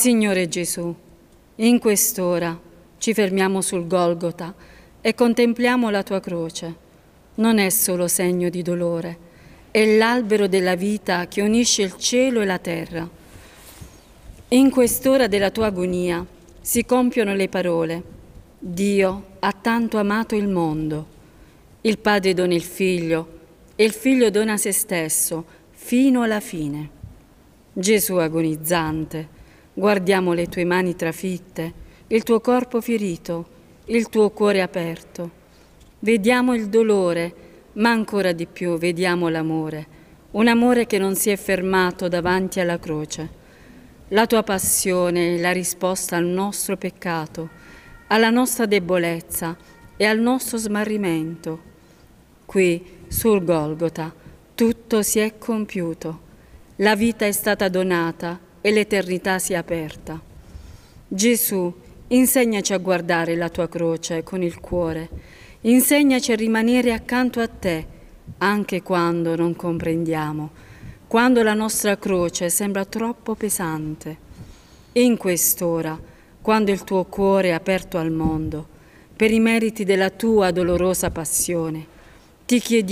Signore Gesù, in quest'ora ci fermiamo sul Golgota e contempliamo la tua croce. Non è solo segno di dolore, è l'albero della vita che unisce il cielo e la terra. In quest'ora della tua agonia si compiono le parole: Dio ha tanto amato il mondo. Il Padre dona il Figlio e il Figlio dona se stesso fino alla fine. Gesù agonizzante, guardiamo le tue mani trafitte, il tuo corpo ferito, il tuo cuore aperto. Vediamo il dolore, ma ancora di più vediamo l'amore, un amore che non si è fermato davanti alla croce. La tua passione è la risposta al nostro peccato, alla nostra debolezza e al nostro smarrimento. Qui, sul Golgota, tutto si è compiuto. La vita è stata donata e l'eternità si è aperta. Gesù, insegnaci a guardare la tua croce con il cuore. Insegnaci a rimanere accanto a te, anche quando non comprendiamo, quando la nostra croce sembra troppo pesante. In quest'ora, quando il tuo cuore è aperto al mondo, per i meriti della tua dolorosa passione, ti chiediamo